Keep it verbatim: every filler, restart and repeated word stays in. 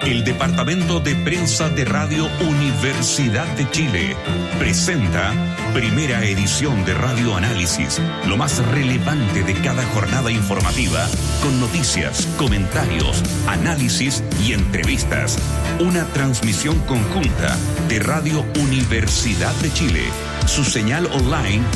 El Departamento de Prensa de Radio Universidad de Chile presenta primera edición de Radio Análisis, lo más relevante de cada jornada informativa, con noticias, comentarios, análisis y entrevistas. Una transmisión conjunta de Radio Universidad de Chile, su señal online